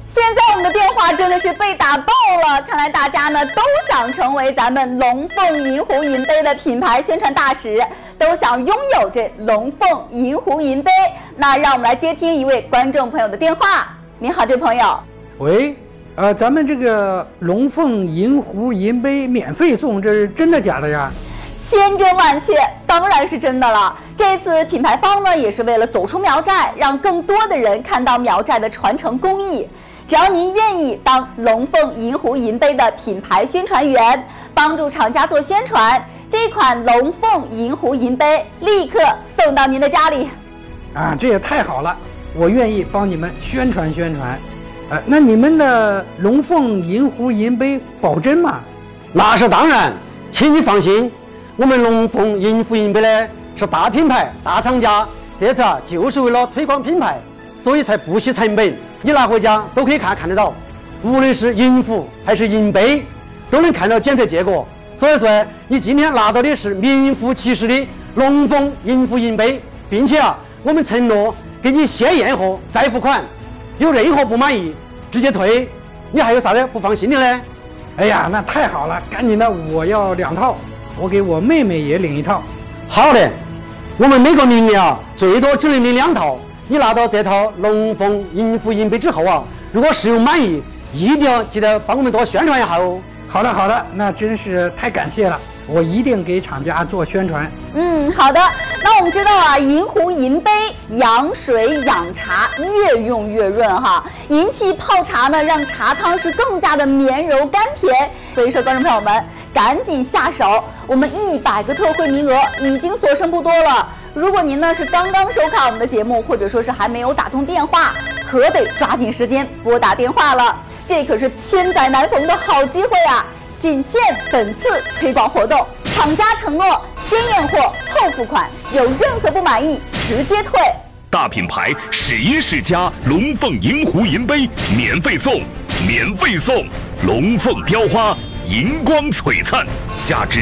现在我们的电话真的是被打爆了，看来大家呢都想成为咱们龙凤银湖银杯的品牌宣传大使，都想拥有这龙凤银湖银杯。那让我们来接听一位观众朋友的电话。你好，这位朋友。 喂，咱们这个龙凤银湖银杯免费送，这是真的假的呀？ 千真万确，当然是真的了。这次品牌方呢，也是为了走出苗寨，让更多的人看到苗寨的传承工艺。只要您愿意当龙凤银湖银杯的品牌宣传员，帮助厂家做宣传，这款龙凤银湖银杯立刻送到您的家里。 这也太好了，我愿意帮你们宣传宣传。那你们的龙凤银湖银杯保真吗？ 那是当然，请你放心。我们龙凤银湖银杯呢是大品牌、大厂家，这次就是为了推广品牌，所以才不惜成本，你拿回家都可以看得到。无论是银壶还是银杯，都能看到检测结果。所以说，你今天拿到的是名副其实的龙凤银湖银杯，并且我们承诺给你先验货再付款，有任何不满意直接退。你还有啥子不放心的呢？ 哎呀，那太好了，赶紧的，我要2套。我给我妹妹也领1套。 好的，我们每个名额最多只能领2套。你拿到这套龙凤银湖银杯之后如果使用满意，一定要记得帮我们多宣传一下哦。 好的，那真是太感谢了，我一定给厂家做宣传。 好的。那我们知道银湖银杯养水养茶，越用越润哈。银器泡茶呢，让茶汤是更加的绵柔甘甜。所以说，观众朋友们赶紧下手，我们100个特惠名额已经所剩不多了。如果您呢是刚刚收看我们的节目，或者说是还没有打通电话，可得抓紧时间拨打电话了。这可是千载难逢的好机会啊！仅限本次推广活动，厂家承诺先验货后付款，有任何不满意直接退。 大品牌世音世家龙凤银湖银杯免费送，龙凤雕花银光璀璨，价值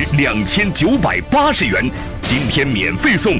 2980元，今天免费送，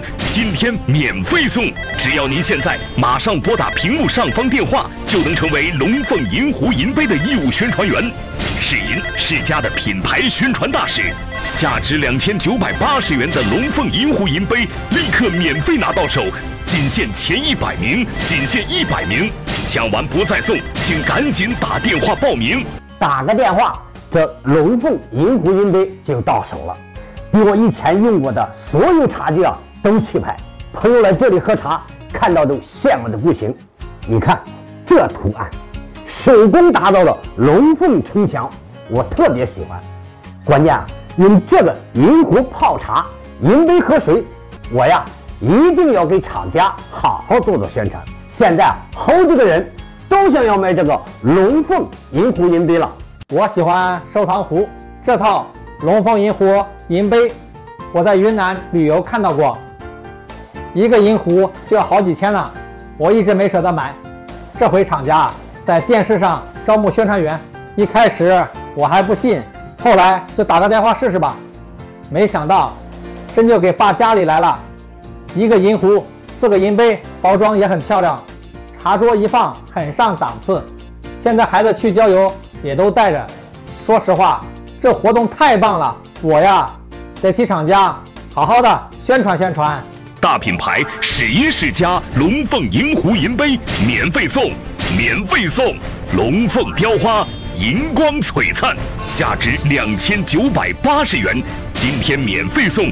只要您现在马上拨打屏幕上方电话，就能成为龙凤银湖银杯的义务宣传员，世音世家的品牌宣传大使。价值2980元的龙凤银湖银杯立刻免费拿到手，仅限前100名，抢完不再送，请赶紧打电话报名。 打个电话，这龙凤银湖银杯就到手了，比我以前用过的所有茶具都气派。朋友来这里喝茶，看到都羡慕的不行。你看这图案，手工打造的龙凤城墙，我特别喜欢。关键用这个银壶泡茶，银杯喝水，我一定要给厂家好好做做宣传。现在好几个人都想要买这个龙凤银湖银杯了。 我喜欢收藏壶，这套龙凤银湖银杯我在云南旅游看到过，一个银壶就要好几千呢，我一直没舍得买。这回厂家在电视上招募宣传员，一开始我还不信，后来就打个电话试试吧，没想到真就给发家里来了。一个银壶，4个银杯，包装也很漂亮，茶桌一放很上档次。现在孩子去郊游也都带着。说实话，这活动太棒了，我得替厂家好好的宣传宣传。 大品牌世音世家龙凤银湖银杯免费送，龙凤雕花银光璀璨，价值2980元，今天免费送，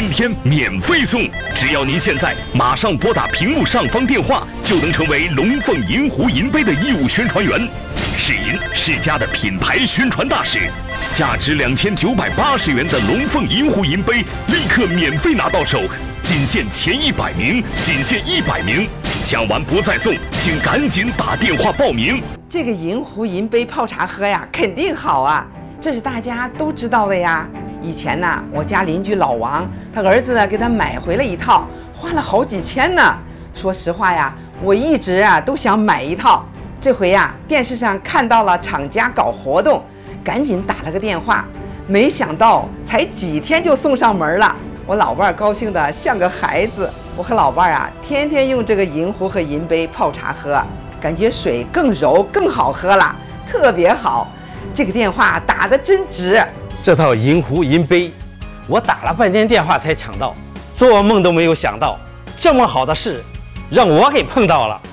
只要您现在马上拨打屏幕上方电话，就能成为龙凤银湖银杯的义务宣传员，世音世家的品牌宣传大使。价值2980元的龙凤银湖银杯立刻免费拿到手，仅限前100名，抢完不再送，请赶紧打电话报名。 这个银湖银杯泡茶喝肯定好啊，这是大家都知道的呀。以前呢，我家邻居老王，他儿子给他买回了一套，花了好几千呢。说实话我一直都想买一套。这回电视上看到了厂家搞活动，赶紧打了个电话，没想到才几天就送上门了。我老伴儿高兴的像个孩子。我和老伴儿天天用这个银壶和银杯泡茶喝。 感觉水更柔更好喝了，特别好。这个电话打得真值。 这套银壶银杯，我打了半天电话才抢到，做梦都没有想到，这么好的事让我给碰到了。